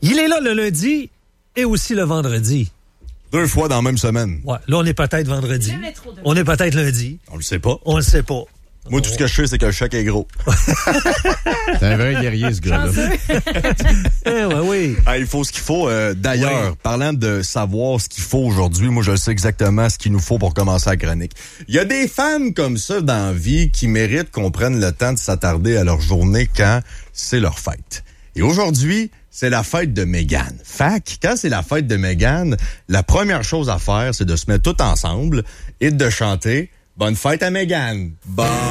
Il est là le lundi et aussi le vendredi. 2 fois dans la même semaine. Ouais, là, on est peut-être vendredi. On est peut-être lundi. On le sait pas. On le sait pas. Moi, tout ce que je sais, c'est que le chèque est gros. C'est un vrai guerrier, ce gars-là. Oui. Ah, il faut ce qu'il faut. D'ailleurs, parlant de savoir ce qu'il faut aujourd'hui, moi, je sais exactement ce qu'il nous faut pour commencer la chronique. Il y a des femmes comme ça dans la vie qui méritent qu'on prenne le temps de s'attarder à leur journée quand c'est leur fête. Et aujourd'hui, c'est la fête de Mégane. Quand c'est la fête de Mégane, la première chose à faire, c'est de se mettre tout ensemble et de chanter « Bonne fête à Mégane ». Bonne